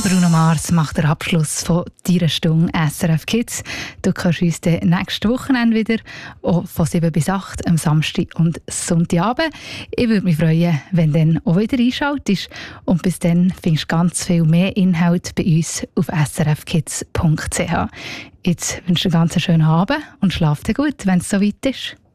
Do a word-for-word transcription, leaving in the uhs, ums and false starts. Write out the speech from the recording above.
Bruno Mars macht den Abschluss von deiner Stunde S R F Kids. Du hörst uns dann nächstes Wochenende wieder, auch von sieben bis acht am Samstag und Sonntagabend. Ich würde mich freuen, wenn du dann auch wieder einschaltest. Und bis dann findest du ganz viel mehr Inhalt bei uns auf s r f kids punkt c h. Jetzt wünsche ich dir einen ganz schönen Abend und schlaf dir gut, wenn es soweit ist.